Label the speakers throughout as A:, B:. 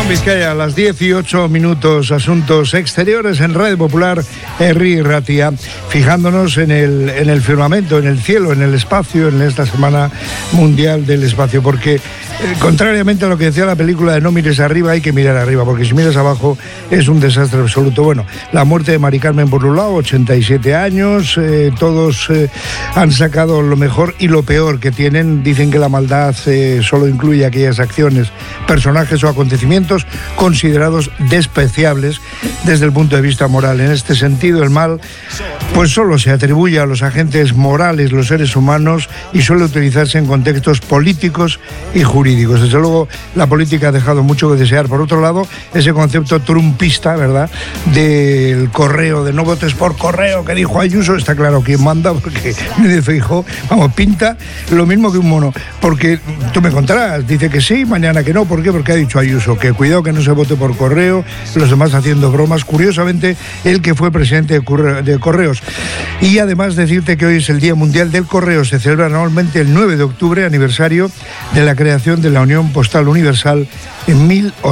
A: Vizcaya, a las 18 minutos, asuntos exteriores en Radio Popular, Herri Ratia, fijándonos en el firmamento, en el cielo, en el espacio, en esta Semana Mundial del Espacio, porque contrariamente a lo que decía la película de No mires arriba, hay que mirar arriba, porque si miras abajo es un desastre absoluto. Bueno, la muerte de Mari Carmen por un lado, 87 años, todos han sacado lo mejor y lo peor que tienen. Dicen que la maldad solo incluye aquellas acciones, personajes o acontecimientos considerados despreciables desde el punto de vista moral. En este sentido, el mal pues solo se atribuye a los agentes morales, los seres humanos, y suele utilizarse en contextos políticos y jurídicos. Desde luego, la política ha dejado mucho que desear. Por otro lado, ese concepto trumpista, ¿verdad?, del correo, de no votes por correo, que dijo Ayuso, está claro quién manda, porque de Feijóo, vamos, pinta lo mismo que un mono. Porque tú me contarás, dice que sí, mañana que no. ¿Por qué? Porque ha dicho Ayuso que cuidado que no se vote por correo, los demás haciendo bromas. Curiosamente, él que fue presidente de Correos. Y además decirte que hoy es el Día Mundial del Correo. Se celebra anualmente el 9 de octubre, aniversario de la creación de la Unión Postal Universal en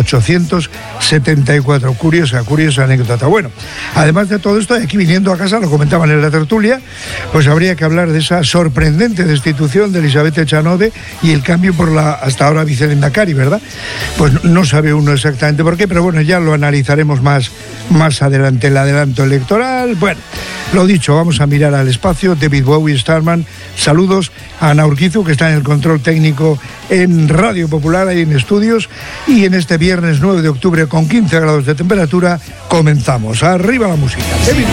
A: 1874. Curiosa anécdota. Bueno, además de todo esto, aquí viniendo a casa, lo comentaban en la tertulia, pues habría que hablar de esa sorprendente destitución de Elisabeth Echanove y el cambio por la hasta ahora vicelendakari, ¿verdad? Pues no sabe uno exactamente por qué, pero bueno, ya lo analizaremos más adelante, el adelanto electoral. Bueno, lo dicho, vamos a mirar al espacio. David Bowie, Starman, saludos a Ana Urquizu, que está en el control técnico en Radio Popular, ahí en estudios, y en este viernes 9 de octubre con 15 grados de temperatura comenzamos. Arriba la música. David.